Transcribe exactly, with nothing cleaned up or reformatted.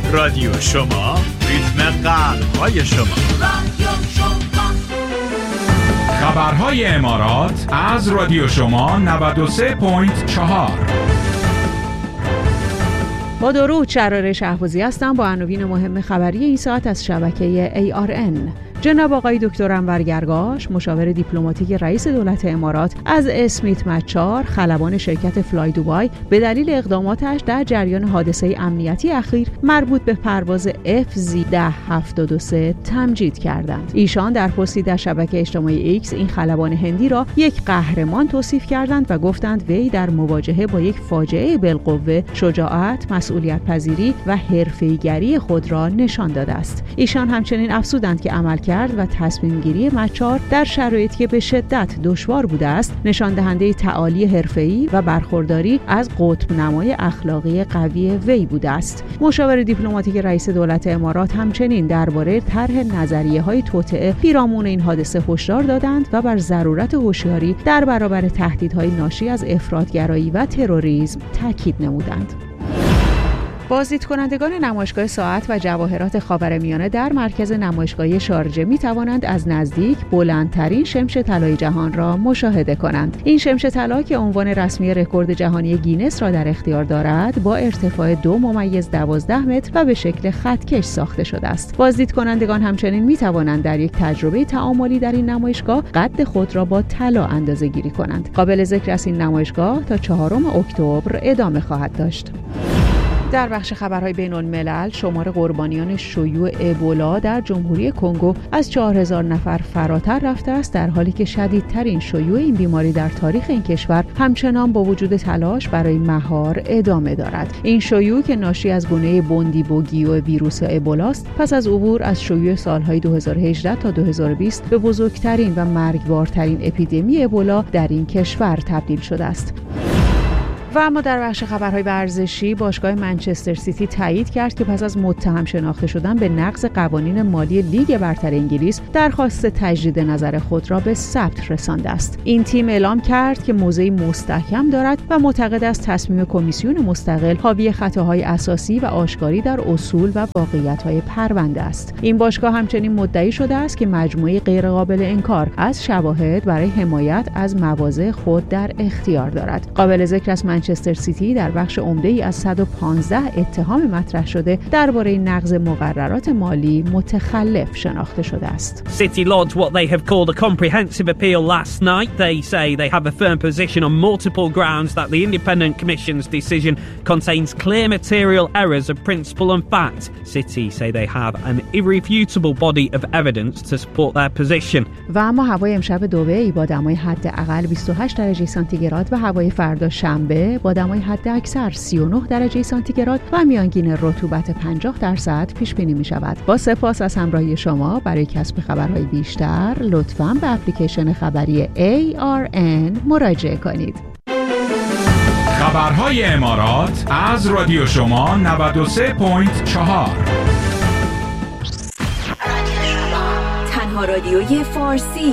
رادیو شما، ریتم قلب‌های شما. خبرهای امارات از رادیو شما نود و سه ممیز چهار. با درود، شراره شهبازی هستم با عناوین مهم خبری این ساعت از شبکه ای آر ان. جناب آقای دکتر انور گرگاش، مشاور دیپلماتیک رئیس دولت امارات، از اسمیت مچار، خلبان شرکت فلای دوبای، به دلیل اقداماتش در جریان حادثه امنیتی اخیر مربوط به پرواز اف زی ده هفتاد و سه تمجید کردند. ایشان در پستی در شبکه اجتماعی ایکس این خلبان هندی را یک قهرمان توصیف کردند و گفتند وی در مواجهه با یک فاجعه بالقوه شجاعت، مسئولیت پذیری و حرفه‌ای‌گری خود را نشان داده است. ایشان همچنین افزودند که عمل کرد و تصمیم گیری مچار در شرایطی که به شدت دشوار بوده است نشان دهنده تعالی حرفه‌ای و برخورداری از قطب نمای اخلاقی قوی وی بوده است. مشاور دیپلماتیک رئیس دولت امارات همچنین درباره طرح نظریه‌های توطئه پیرامون این حادثه هشدار دادند و بر ضرورت هوشیاری در برابر تهدیدهای ناشی از افراطگرایی و تروریسم تاکید نمودند. بازدید کنندگان نمایشگاه ساعت و جواهرات خاورمیانه در مرکز نمایشگاهی شارجه می توانند از نزدیک بلندترین شمش طلای جهان را مشاهده کنند. این شمش طلا که عنوان رسمی رکورد جهانی گینس را در اختیار دارد، با ارتفاع دو ممیز دوازده متر و به شکل خطکش ساخته شده است. بازدید کنندگان همچنین می توانند در یک تجربه تعاملی در این نمایشگاه قد خود را با طلا اندازه‌گیری کنند. قابل ذکر است این نمایشگاه تا چهارم اکتبر ادامه خواهد داشت. در بخش خبرهای بین الملل، شمار قربانیان شیوع ابولا در جمهوری کنگو از چهار هزار نفر فراتر رفته است، در حالی که شدیدترین شیوع این بیماری در تاریخ این کشور همچنان با وجود تلاش برای مهار ادامه دارد. این شیوع که ناشی از گونه بوندیبوگیو ویروس ابولا است، پس از عبور از شیوع سالهای دو هزار و هجده تا دو هزار و بیست به بزرگترین و مرگبارترین اپیدمی ابولا در این کشور تبدیل شده است. و اما در بخش خبرهای ورزشی، باشگاه منچستر سیتی تایید کرد که پس از متهم شناخته شدن به نقض قوانین مالی لیگ برتر انگلیس، درخواست تجدید نظر خود را به ثبت رسانده است. این تیم اعلام کرد که موضعی مستحکم دارد و معتقد است تصمیم کمیسیون مستقل حاوی خطاهای اساسی و آشکاری در اصول و واقعیت‌های پرونده است. این باشگاه همچنین مدعی شده است که مجموعه غیرقابل انکار از شواهد برای حمایت از مواضع خود در اختیار دارد. قابل ذکر است منچستر سیتی در بخش عمده‌ای از صد و پانزده اتهام مطرح شده درباره نقض مقررات مالی متخلف شناخته شده است. City lodged what they have called a comprehensive appeal last night. They say they have a firm position on multiple grounds that the Independent Commission's decision contains clear material errors of principle and fact. City say they have an irrefutable body of evidence to support their position. و اما هوای امشب دبی با دمای حداقل بیست و هشت درجه سانتیگراد و هوای فردا شنبه با دمای حداکثر سی و نه درجه سانتیگراد و میانگین رطوبت پنجاه درصد پیش بینی می شود. با سپاس از همراهی شما. برای کسب خبرهای بیشتر لطفاً به اپلیکیشن خبری ای آر ان مراجعه کنید. خبرهای امارات از رادیو شما نود و سه ممیز چهار. تنها رادیوی فارسی